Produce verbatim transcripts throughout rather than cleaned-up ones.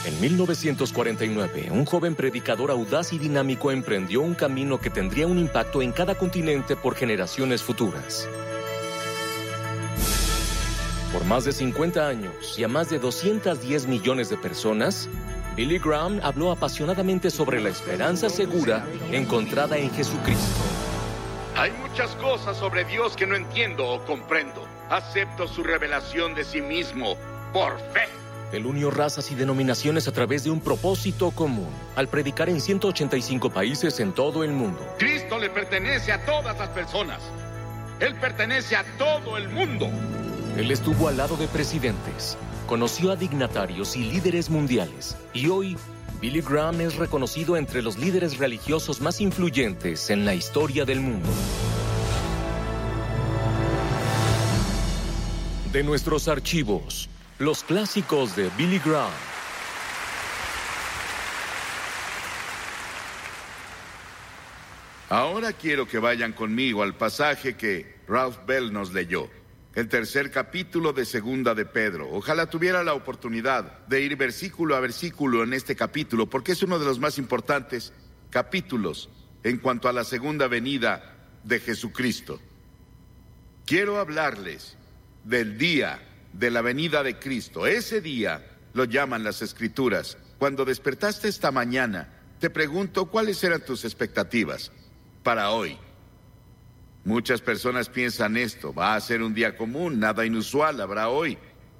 En mil novecientos cuarenta y nueve, un joven predicador audaz y dinámico emprendió un camino que tendría un impacto en cada continente por generaciones futuras. Por más de cincuenta años y a más de doscientos diez millones de personas, Billy Graham habló apasionadamente sobre la esperanza segura encontrada en Jesucristo. Hay muchas cosas sobre Dios que no entiendo o comprendo. Acepto su revelación de sí mismo por fe. Él unió razas y denominaciones a través de un propósito común, al predicar en ciento ochenta y cinco países en todo el mundo. Cristo le pertenece a todas las personas. Él pertenece a todo el mundo. Él estuvo al lado de presidentes, conoció a dignatarios y líderes mundiales, y hoy Billy Graham es reconocido entre los líderes religiosos más influyentes en la historia del mundo. De nuestros archivos, los clásicos de Billy Graham. Ahora quiero que vayan conmigo al pasaje que Ralph Bell nos leyó. El tercer capítulo de Segunda de Pedro. Ojalá tuviera la oportunidad de ir versículo a versículo en este capítulo, porque es uno de los más importantes capítulos en cuanto a la segunda venida de Jesucristo. Quiero hablarles del día de la venida de Cristo. Ese día lo llaman las Escrituras. Cuando despertaste esta mañana, te pregunto, ¿cuáles eran tus expectativas para hoy? Muchas personas piensan esto: va a ser un día común, nada inusual habrá hoy.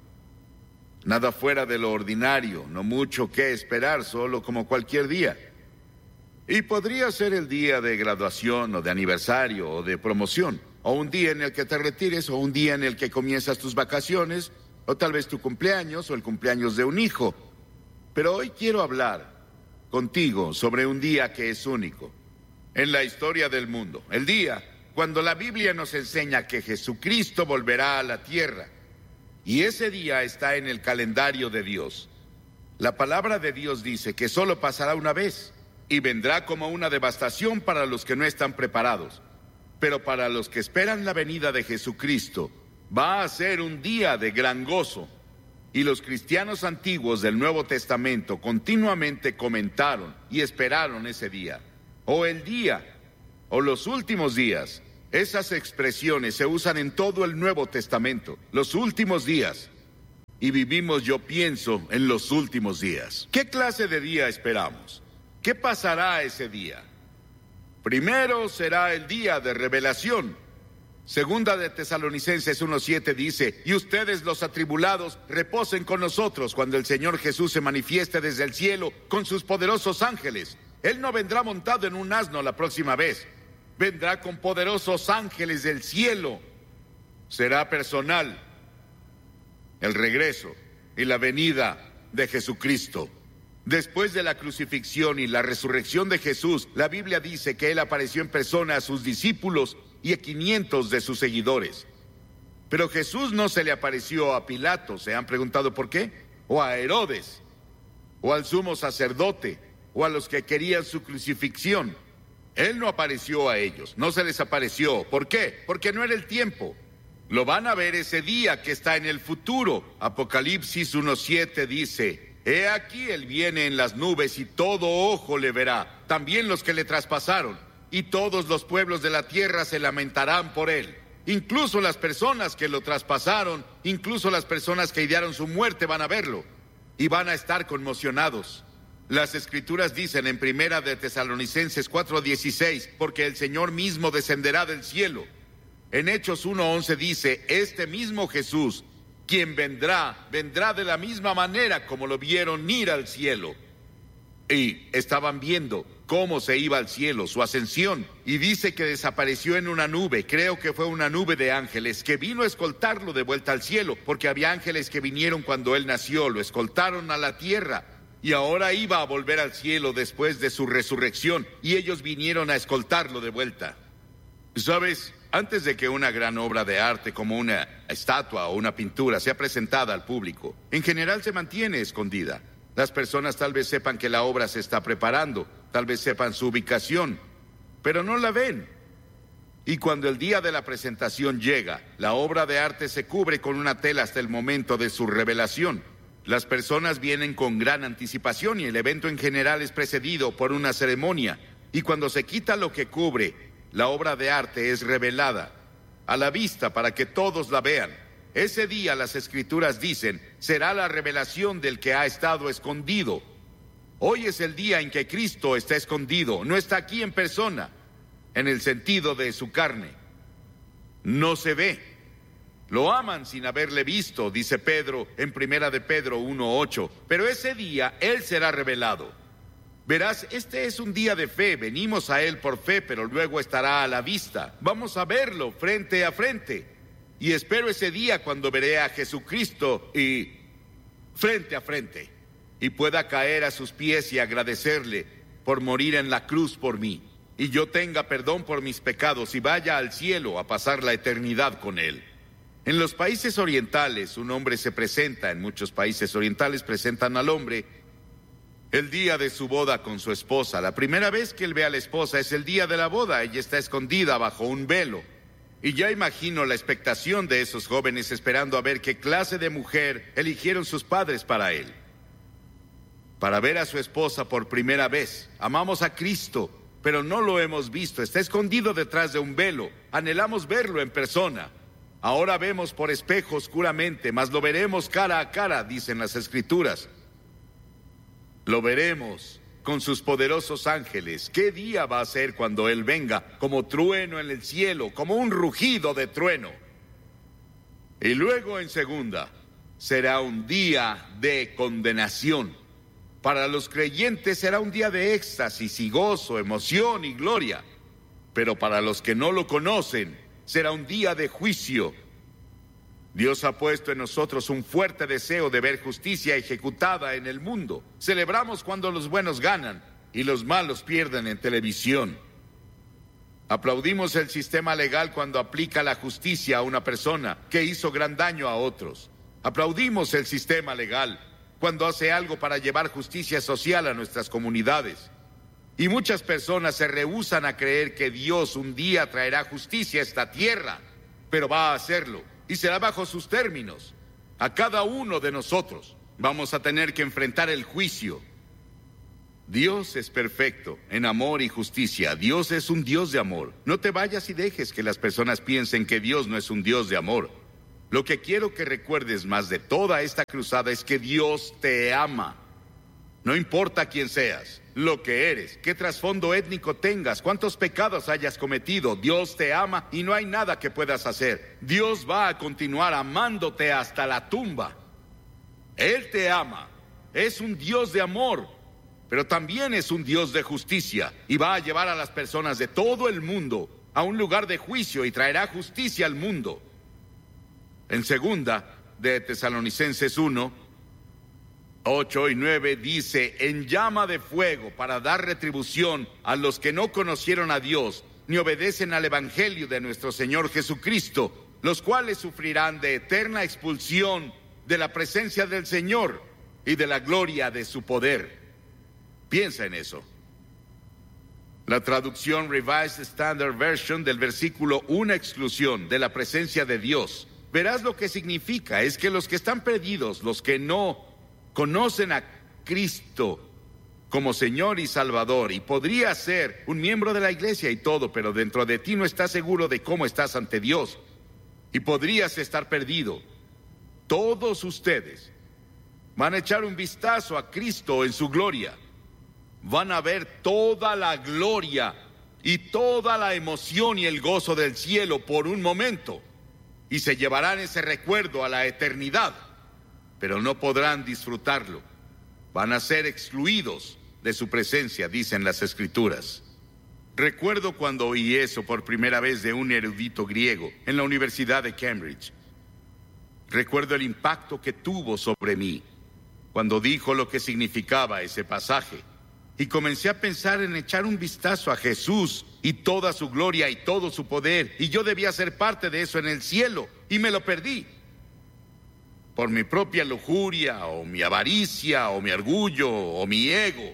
Nada fuera de lo ordinario, no mucho que esperar, solo como cualquier día. Y podría ser el día de graduación, o de aniversario, o de promoción, o un día en el que te retires, o un día en el que comienzas tus vacaciones, o tal vez tu cumpleaños, o el cumpleaños de un hijo. Pero hoy quiero hablar contigo sobre un día que es único en la historia del mundo. El día cuando la Biblia nos enseña que Jesucristo volverá a la tierra. Y ese día está en el calendario de Dios. La palabra de Dios dice que solo pasará una vez y vendrá como una devastación para los que no están preparados. Pero para los que esperan la venida de Jesucristo, va a ser un día de gran gozo. Y los cristianos antiguos del Nuevo Testamento continuamente comentaron y esperaron ese día. O el día, o los últimos días. Esas expresiones se usan en todo el Nuevo Testamento. Los últimos días. Y vivimos, yo pienso, en los últimos días. ¿Qué clase de día esperamos? ¿Qué pasará ese día? Primero será el día de revelación. Segunda de Tesalonicenses uno siete dice: y ustedes los atribulados reposen con nosotros cuando el Señor Jesús se manifieste desde el cielo con sus poderosos ángeles. Él no vendrá montado en un asno la próxima vez. Vendrá con poderosos ángeles del cielo. Será personal el regreso y la venida de Jesucristo. Después de la crucifixión y la resurrección de Jesús, la Biblia dice que Él apareció en persona a sus discípulos y a quinientos de sus seguidores. Pero Jesús no se le apareció a Pilato, ¿se han preguntado por qué? O a Herodes, o al sumo sacerdote, o a los que querían su crucifixión. Él no apareció a ellos, no se les apareció. ¿Por qué? Porque no era el tiempo. Lo van a ver ese día que está en el futuro. Apocalipsis uno siete dice: he aquí él viene en las nubes y todo ojo le verá, también los que le traspasaron, y todos los pueblos de la tierra se lamentarán por él. Incluso las personas que lo traspasaron, incluso las personas que idearon su muerte van a verlo y van a estar conmocionados. Las Escrituras dicen en Primera de Tesalonicenses cuatro dieciséis, porque el Señor mismo descenderá del cielo. En Hechos uno once dice: este mismo Jesús, quien vendrá, vendrá de la misma manera como lo vieron ir al cielo. Y estaban viendo cómo se iba al cielo, su ascensión. Y dice que desapareció en una nube, creo que fue una nube de ángeles, que vino a escoltarlo de vuelta al cielo, porque había ángeles que vinieron cuando él nació, lo escoltaron a la tierra. Y ahora iba a volver al cielo después de su resurrección, y ellos vinieron a escoltarlo de vuelta. ¿Sabes? Antes de que una gran obra de arte como una estatua o una pintura sea presentada al público, en general se mantiene escondida. Las personas tal vez sepan que la obra se está preparando, tal vez sepan su ubicación, pero no la ven. Y cuando el día de la presentación llega, la obra de arte se cubre con una tela hasta el momento de su revelación. Las personas vienen con gran anticipación y el evento en general es precedido por una ceremonia. Y cuando se quita lo que cubre, la obra de arte es revelada a la vista para que todos la vean. Ese día, las Escrituras dicen, será la revelación del que ha estado escondido. Hoy es el día en que Cristo está escondido. No está aquí en persona, en el sentido de su carne. No se ve. Lo aman sin haberle visto, dice Pedro en Primera de Pedro uno ocho. Pero ese día Él será revelado. Verás, este es un día de fe. Venimos a Él por fe, pero luego estará a la vista. Vamos a verlo frente a frente. Y espero ese día cuando veré a Jesucristo y frente a frente, y pueda caer a sus pies y agradecerle por morir en la cruz por mí, y yo tenga perdón por mis pecados y vaya al cielo a pasar la eternidad con Él. En los países orientales, un hombre se presenta, en muchos países orientales presentan al hombre el día de su boda con su esposa. La primera vez que él ve a la esposa es el día de la boda. Ella está escondida bajo un velo. Y ya imagino la expectación de esos jóvenes esperando a ver qué clase de mujer eligieron sus padres para él. Para ver a su esposa por primera vez. Amamos a Cristo, pero no lo hemos visto. Está escondido detrás de un velo. Anhelamos verlo en persona. Ahora vemos por espejo oscuramente, mas lo veremos cara a cara, dicen las Escrituras. Lo veremos con sus poderosos ángeles. ¿Qué día va a ser cuando Él venga? Como trueno en el cielo, como un rugido de trueno. Y luego en segunda, será un día de condenación. Para los creyentes será un día de éxtasis y gozo, emoción y gloria. Pero para los que no lo conocen, será un día de juicio. Dios ha puesto en nosotros un fuerte deseo de ver justicia ejecutada en el mundo. Celebramos cuando los buenos ganan y los malos pierden en televisión. Aplaudimos el sistema legal cuando aplica la justicia a una persona que hizo gran daño a otros. Aplaudimos el sistema legal cuando hace algo para llevar justicia social a nuestras comunidades. Y muchas personas se rehúsan a creer que Dios un día traerá justicia a esta tierra, pero va a hacerlo. Y será bajo sus términos. A cada uno de nosotros vamos a tener que enfrentar el juicio. Dios es perfecto en amor y justicia. Dios es un Dios de amor. No te vayas y dejes que las personas piensen que Dios no es un Dios de amor. Lo que quiero que recuerdes más de toda esta cruzada es que Dios te ama. No importa quién seas, lo que eres, qué trasfondo étnico tengas, cuántos pecados hayas cometido, Dios te ama y no hay nada que puedas hacer. Dios va a continuar amándote hasta la tumba. Él te ama, es un Dios de amor, pero también es un Dios de justicia y va a llevar a las personas de todo el mundo a un lugar de juicio y traerá justicia al mundo. En segunda de Tesalonicenses uno, ocho y nueve dice, en llama de fuego para dar retribución a los que no conocieron a Dios ni obedecen al evangelio de nuestro Señor Jesucristo, los cuales sufrirán de eterna expulsión de la presencia del Señor y de la gloria de su poder. Piensa en eso. La traducción Revised Standard Version del versículo, una exclusión de la presencia de Dios. Verás lo que significa, es que los que están perdidos, los que no conocen a Cristo como Señor y Salvador, y podría ser un miembro de la iglesia y todo, pero dentro de ti no estás seguro de cómo estás ante Dios, y podrías estar perdido. Todos ustedes van a echar un vistazo a Cristo en su gloria. Van a ver toda la gloria y toda la emoción y el gozo del cielo por un momento, y se llevarán ese recuerdo a la eternidad. Pero no podrán disfrutarlo. Van a ser excluidos de su presencia, dicen las Escrituras. Recuerdo cuando oí eso por primera vez de un erudito griego en la Universidad de Cambridge. Recuerdo el impacto que tuvo sobre mí cuando dijo lo que significaba ese pasaje. Y comencé a pensar en echar un vistazo a Jesús y toda su gloria y todo su poder. Y yo debía ser parte de eso en el cielo, y me lo perdí. Por mi propia lujuria, o mi avaricia, o mi orgullo, o mi ego,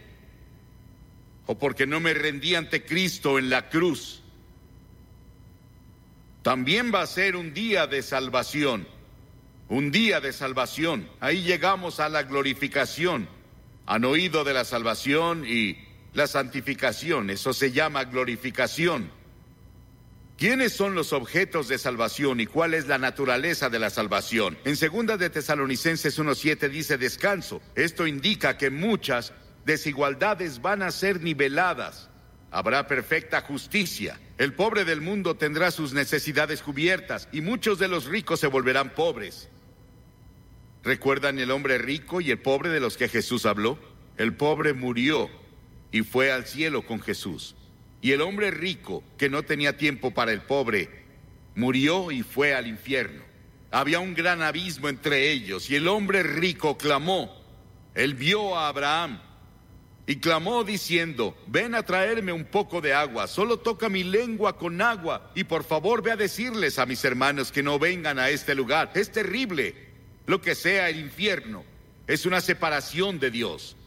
o porque no me rendí ante Cristo en la cruz. También va a ser un día de salvación. Un día de salvación. Ahí llegamos a la glorificación. Han oído de la salvación y la santificación. Eso se llama glorificación. ¿Quiénes son los objetos de salvación y cuál es la naturaleza de la salvación? En segunda de Tesalonicenses uno siete dice descanso. Esto indica que muchas desigualdades van a ser niveladas. Habrá perfecta justicia. El pobre del mundo tendrá sus necesidades cubiertas y muchos de los ricos se volverán pobres. ¿Recuerdan el hombre rico y el pobre de los que Jesús habló? El pobre murió y fue al cielo con Jesús. Y el hombre rico, que no tenía tiempo para el pobre, murió y fue al infierno. Había un gran abismo entre ellos, y el hombre rico clamó. Él vio a Abraham, y clamó diciendo, ven a traerme un poco de agua, solo toca mi lengua con agua, y por favor ve a decirles a mis hermanos que no vengan a este lugar. Es terrible, lo que sea el infierno, es una separación de Dios.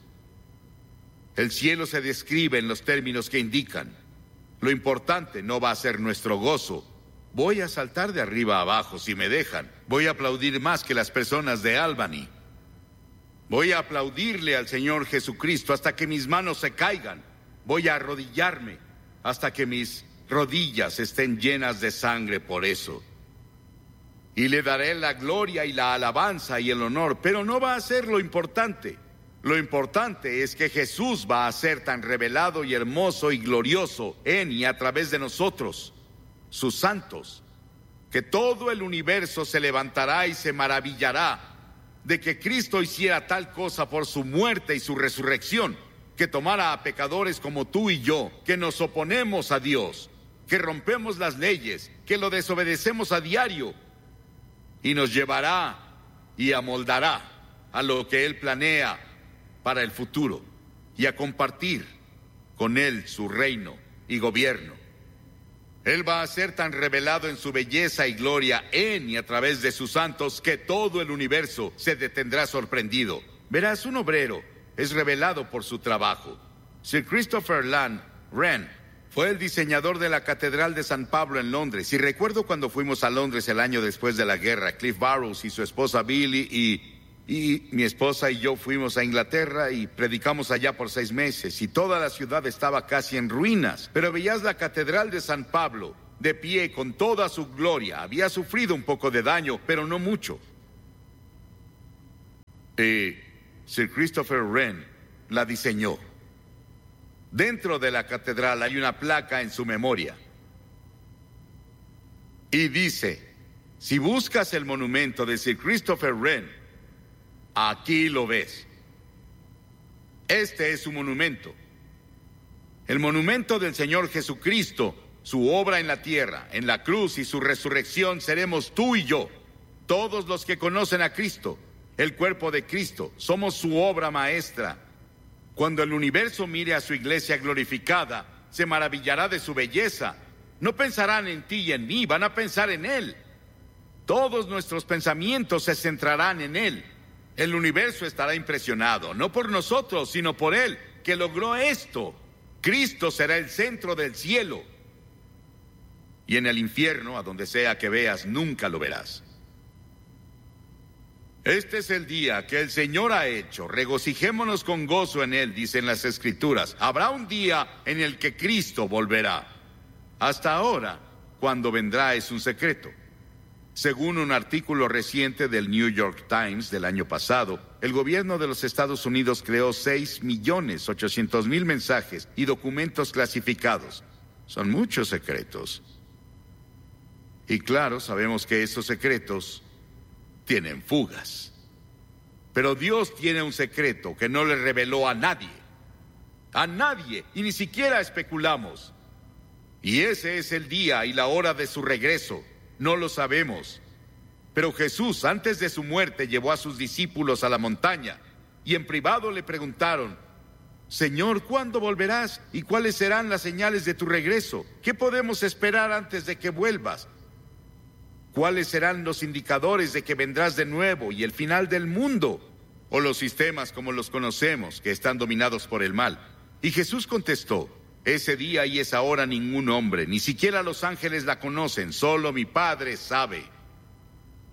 El cielo se describe en los términos que indican. Lo importante no va a ser nuestro gozo. Voy a saltar de arriba a abajo si me dejan. Voy a aplaudir más que las personas de Albany. Voy a aplaudirle al Señor Jesucristo hasta que mis manos se caigan. Voy a arrodillarme hasta que mis rodillas estén llenas de sangre por eso. Y le daré la gloria y la alabanza y el honor, pero no va a ser lo importante. Lo importante es que Jesús va a ser tan revelado y hermoso y glorioso en y a través de nosotros, sus santos, que todo el universo se levantará y se maravillará de que Cristo hiciera tal cosa por su muerte y su resurrección, que tomara a pecadores como tú y yo, que nos oponemos a Dios, que rompemos las leyes, que lo desobedecemos a diario, y nos llevará y amoldará a lo que Él planea para el futuro, y a compartir con Él su reino y gobierno. Él va a ser tan revelado en su belleza y gloria en y a través de sus santos que todo el universo se detendrá sorprendido. Verás, un obrero es revelado por su trabajo. Sir Christopher Land Wren fue el diseñador de la Catedral de San Pablo en Londres, y recuerdo cuando fuimos a Londres el año después de la guerra. Cliff Barrows y su esposa Billy y Y mi esposa y yo fuimos a Inglaterra y predicamos allá por seis meses y toda la ciudad estaba casi en ruinas. Pero veías la Catedral de San Pablo de pie con toda su gloria. Había sufrido un poco de daño, pero no mucho. Y Sir Christopher Wren la diseñó. Dentro de la catedral hay una placa en su memoria. Y dice, si buscas el monumento de Sir Christopher Wren, aquí lo ves. Este es su monumento. El monumento del Señor Jesucristo, su obra en la tierra, en la cruz y su resurrección seremos tú y yo. Todos los que conocen a Cristo, el cuerpo de Cristo, somos su obra maestra. Cuando el universo mire a su iglesia glorificada, se maravillará de su belleza. No pensarán en ti y en mí, van a pensar en Él. Todos nuestros pensamientos se centrarán en Él. El universo estará impresionado, no por nosotros, sino por Él, que logró esto. Cristo será el centro del cielo. Y en el infierno, a donde sea que veas, nunca lo verás. Este es el día que el Señor ha hecho. Regocijémonos con gozo en Él, dicen las Escrituras. Habrá un día en el que Cristo volverá. Hasta ahora, cuando vendrá es un secreto. Según un artículo reciente del New York Times del año pasado, el gobierno de los Estados Unidos creó seis millones ochocientos mil mensajes y documentos clasificados. Son muchos secretos. Y claro, sabemos que esos secretos tienen fugas. Pero Dios tiene un secreto que no le reveló a nadie. A nadie, y ni siquiera especulamos. Y ese es el día y la hora de su regreso. No lo sabemos. Pero Jesús, antes de su muerte, llevó a sus discípulos a la montaña y en privado le preguntaron, Señor, ¿cuándo volverás? ¿Y cuáles serán las señales de tu regreso? ¿Qué podemos esperar antes de que vuelvas? ¿Cuáles serán los indicadores de que vendrás de nuevo y el final del mundo? O los sistemas como los conocemos, que están dominados por el mal. Y Jesús contestó, ese día y esa hora ningún hombre, ni siquiera los ángeles la conocen, solo mi Padre sabe.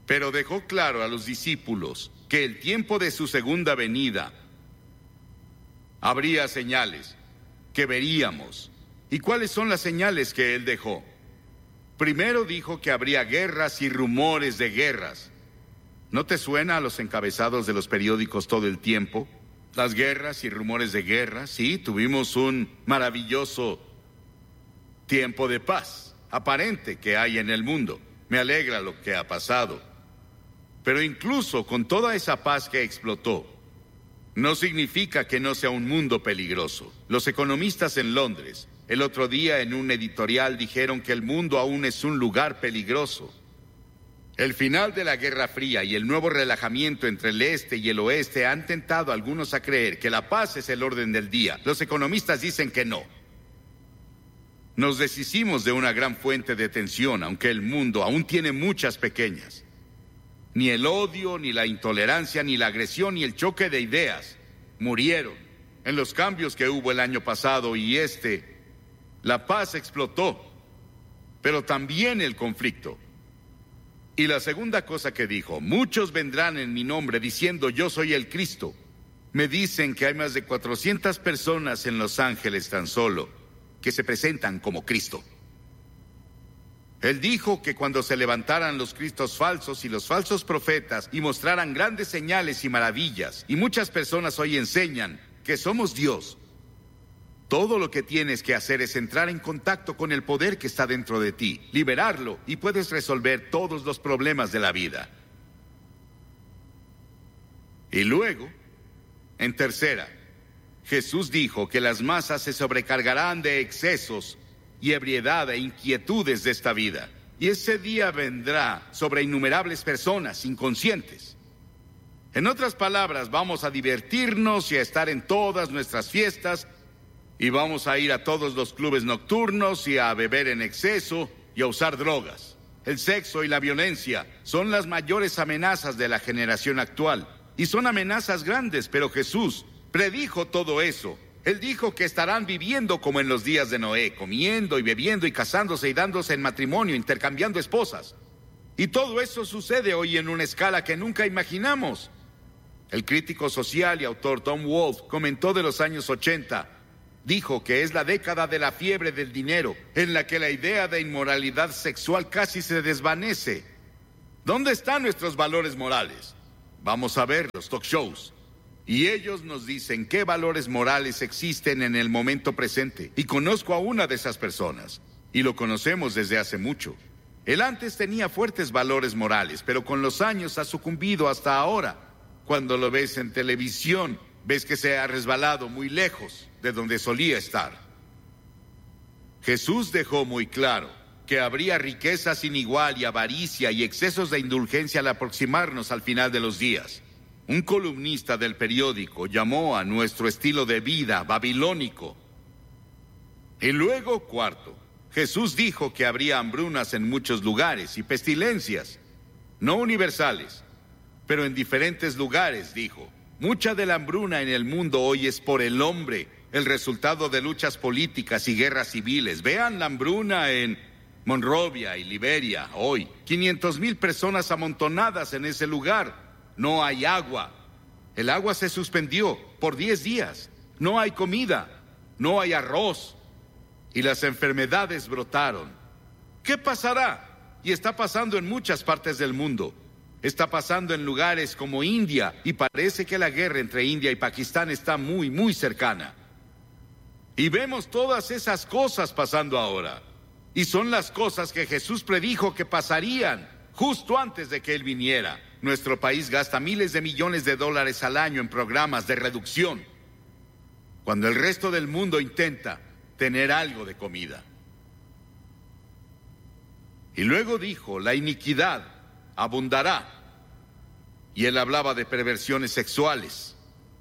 Pero dejó claro a los discípulos que el tiempo de su segunda venida habría señales que veríamos. ¿Y cuáles son las señales que él dejó? Primero dijo que habría guerras y rumores de guerras. ¿No te suena a los encabezados de los periódicos todo el tiempo? Las guerras y rumores de guerra. Sí, tuvimos un maravilloso tiempo de paz aparente que hay en el mundo. Me alegra lo que ha pasado. Pero incluso con toda esa paz que explotó, no significa que no sea un mundo peligroso. Los economistas en Londres, el otro día en un editorial dijeron que el mundo aún es un lugar peligroso. El final de la Guerra Fría y el nuevo relajamiento entre el este y el oeste han tentado a algunos a creer que la paz es el orden del día. Los economistas dicen que no. Nos deshicimos de una gran fuente de tensión, aunque el mundo aún tiene muchas pequeñas. Ni el odio, ni la intolerancia, ni la agresión, ni el choque de ideas murieron en los cambios que hubo el año pasado y este. La paz explotó, pero también el conflicto. Y la segunda cosa que dijo: muchos vendrán en mi nombre diciendo yo soy el Cristo. Me dicen que hay más de cuatrocientas personas en Los Ángeles tan solo que se presentan como Cristo. Él dijo que cuando se levantaran los cristos falsos y los falsos profetas y mostraran grandes señales y maravillas, y muchas personas hoy enseñan que somos Dios, todo lo que tienes que hacer es entrar en contacto con el poder que está dentro de ti, liberarlo, y puedes resolver todos los problemas de la vida. Y luego, en tercera, Jesús dijo que las masas se sobrecargarán de excesos y ebriedad e inquietudes de esta vida. Y ese día vendrá sobre innumerables personas inconscientes. En otras palabras, vamos a divertirnos y a estar en todas nuestras fiestas, y vamos a ir a todos los clubes nocturnos y a beber en exceso y a usar drogas. El sexo y la violencia son las mayores amenazas de la generación actual. Y son amenazas grandes, pero Jesús predijo todo eso. Él dijo que estarán viviendo como en los días de Noé, comiendo y bebiendo y casándose y dándose en matrimonio, intercambiando esposas. Y todo eso sucede hoy en una escala que nunca imaginamos. El crítico social y autor Tom Wolfe comentó de los años ochenta. Dijo que es la década de la fiebre del dinero, en la que la idea de inmoralidad sexual casi se desvanece. ¿Dónde están nuestros valores morales? Vamos a ver los talk shows. Y ellos nos dicen qué valores morales existen en el momento presente. Y conozco a una de esas personas, y lo conocemos desde hace mucho. Él antes tenía fuertes valores morales, pero con los años ha sucumbido hasta ahora. Cuando lo ves en televisión, ves que se ha resbalado muy lejos de donde solía estar. Jesús dejó muy claro que habría riqueza sin igual y avaricia y excesos de indulgencia al aproximarnos al final de los días. Un columnista del periódico llamó a nuestro estilo de vida babilónico. Y luego, cuarto, Jesús dijo que habría hambrunas en muchos lugares y pestilencias, no universales, pero en diferentes lugares, dijo. Mucha de la hambruna en el mundo hoy es por el hombre, el resultado de luchas políticas y guerras civiles. Vean la hambruna en Monrovia y Liberia hoy. quinientas mil personas amontonadas en ese lugar. No hay agua. El agua se suspendió por diez días. No hay comida. No hay arroz. Y las enfermedades brotaron. ¿Qué pasará? Y está pasando en muchas partes del mundo. Está pasando en lugares como India, y parece que la guerra entre India y Pakistán está muy, muy cercana. Y vemos todas esas cosas pasando ahora. Y son las cosas que Jesús predijo que pasarían justo antes de que Él viniera. Nuestro país gasta miles de millones de dólares al año en programas de reducción, cuando el resto del mundo intenta tener algo de comida. Y luego dijo, la iniquidad abundará. Y Él hablaba de perversiones sexuales.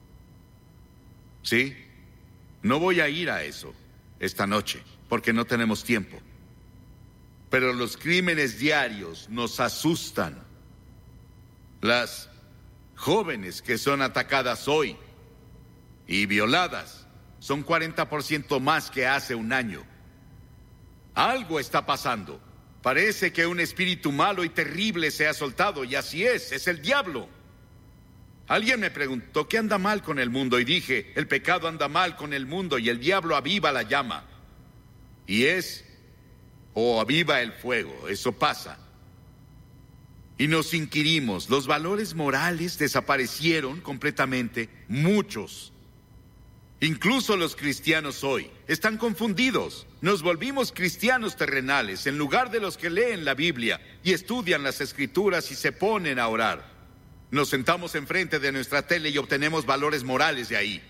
¿Sí? No voy a ir a eso esta noche, porque no tenemos tiempo. Pero los crímenes diarios nos asustan. Las jóvenes que son atacadas hoy y violadas son cuarenta por ciento más que hace un año. Algo está pasando. Parece que un espíritu malo y terrible se ha soltado, y así es, es el diablo. Alguien me preguntó, ¿qué anda mal con el mundo? Y dije, el pecado anda mal con el mundo y el diablo aviva la llama. Y es, o aviva el fuego, eso pasa. Y nos inquirimos, ¿los valores morales desaparecieron completamente? Muchos. Incluso los cristianos hoy están confundidos. Nos volvimos cristianos terrenales en lugar de los que leen la Biblia y estudian las Escrituras y se ponen a orar. Nos sentamos enfrente de nuestra tele y obtenemos valores morales de ahí.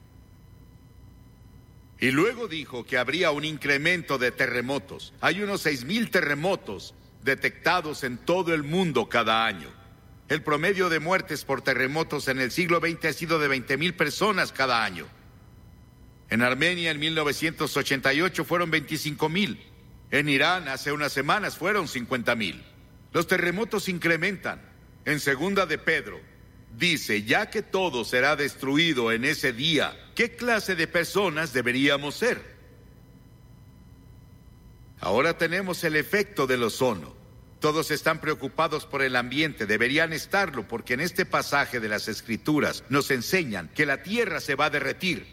Y luego dijo que habría un incremento de terremotos. Hay unos seis mil terremotos detectados en todo el mundo cada año. El promedio de muertes por terremotos en el siglo veinte ha sido de veinte mil personas cada año. En Armenia en mil novecientos ochenta y ocho fueron veinticinco mil. En Irán hace unas semanas fueron cincuenta mil. Los terremotos incrementan. En segunda de Pedro dice, ya que todo será destruido en ese día, ¿qué clase de personas deberíamos ser? Ahora tenemos el efecto del ozono. Todos están preocupados por el ambiente, deberían estarlo, porque en este pasaje de las Escrituras nos enseñan que la tierra se va a derretir.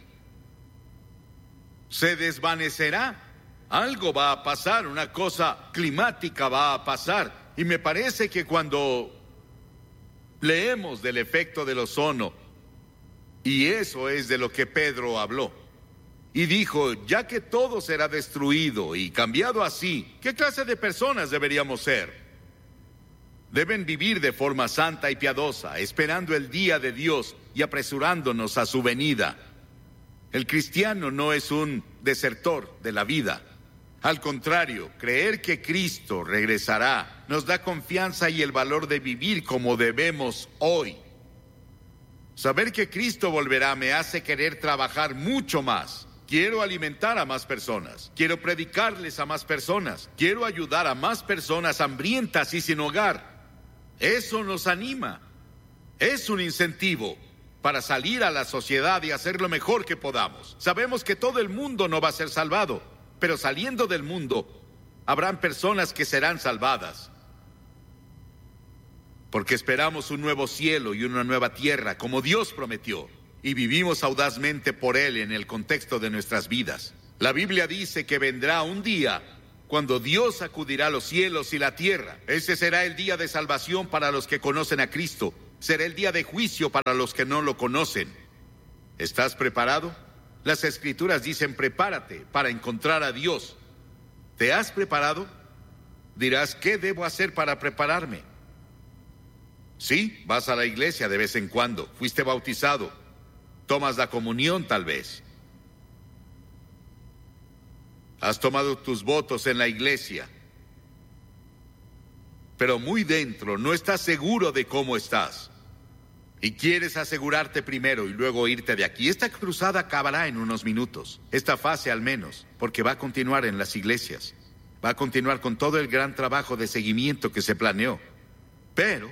Se desvanecerá. Algo va a pasar, una cosa climática va a pasar. Y me parece que cuando leemos del efecto del ozono, y eso es de lo que Pedro habló, y dijo, ya que todo será destruido y cambiado así, ¿qué clase de personas deberíamos ser? Deben vivir de forma santa y piadosa, esperando el día de Dios y apresurándonos a su venida. El cristiano no es un desertor de la vida. Al contrario, creer que Cristo regresará nos da confianza y el valor de vivir como debemos hoy. Saber que Cristo volverá me hace querer trabajar mucho más. Quiero alimentar a más personas. Quiero predicarles a más personas. Quiero ayudar a más personas hambrientas y sin hogar. Eso nos anima. Es un incentivo para salir a la sociedad y hacer lo mejor que podamos. Sabemos que todo el mundo no va a ser salvado, pero saliendo del mundo, habrán personas que serán salvadas. Porque esperamos un nuevo cielo y una nueva tierra, como Dios prometió, y vivimos audazmente por Él en el contexto de nuestras vidas. La Biblia dice que vendrá un día cuando Dios sacudirá los cielos y la tierra. Ese será el día de salvación para los que conocen a Cristo. Será el día de juicio para los que no lo conocen. ¿Estás preparado? Las Escrituras dicen, prepárate para encontrar a Dios. ¿Te has preparado? Dirás, ¿qué debo hacer para prepararme? Sí, vas a la iglesia de vez en cuando, fuiste bautizado, tomas la comunión tal vez. Has tomado tus votos en la iglesia, pero muy dentro no estás seguro de cómo estás. Y quieres asegurarte primero y luego irte de aquí. Esta cruzada acabará en unos minutos, esta fase al menos, porque va a continuar en las iglesias. Va a continuar con todo el gran trabajo de seguimiento que se planeó. Pero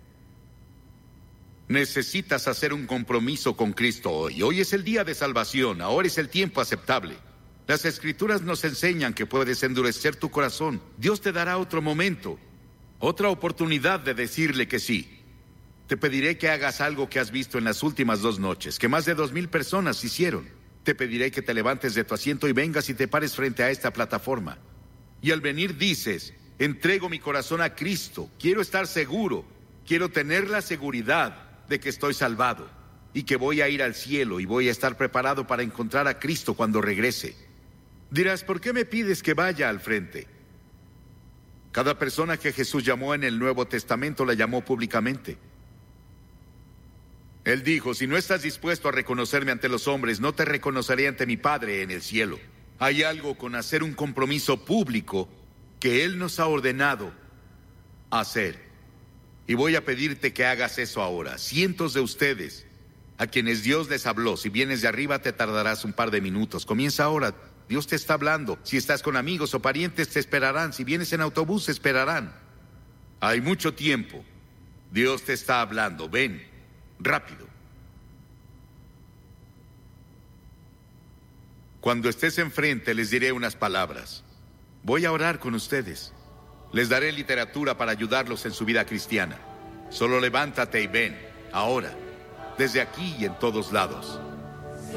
necesitas hacer un compromiso con Cristo hoy. Hoy es el día de salvación, ahora es el tiempo aceptable. Las Escrituras nos enseñan que puedes endurecer tu corazón. Dios te dará otro momento, otra oportunidad de decirle que sí. Te pediré que hagas algo que has visto en las últimas dos noches, que más de dos mil personas hicieron. Te pediré que te levantes de tu asiento y vengas y te pares frente a esta plataforma. Y al venir dices, entrego mi corazón a Cristo, quiero estar seguro, quiero tener la seguridad de que estoy salvado y que voy a ir al cielo y voy a estar preparado para encontrar a Cristo cuando regrese. Dirás, ¿por qué me pides que vaya al frente? Cada persona que Jesús llamó en el Nuevo Testamento la llamó públicamente. Él dijo, si no estás dispuesto a reconocerme ante los hombres, no te reconoceré ante mi Padre en el cielo. Hay algo con hacer un compromiso público que Él nos ha ordenado hacer. Y voy a pedirte que hagas eso ahora. Cientos de ustedes, a quienes Dios les habló, si vienes de arriba te tardarás un par de minutos. Comienza ahora, Dios te está hablando. Si estás con amigos o parientes te esperarán. Si vienes en autobús te esperarán. Hay mucho tiempo. Dios te está hablando. Ven, rápido. Cuando estés enfrente les diré unas palabras. Voy a orar con ustedes. Les daré literatura para ayudarlos en su vida cristiana. Solo levántate y ven, ahora, desde aquí y en todos lados.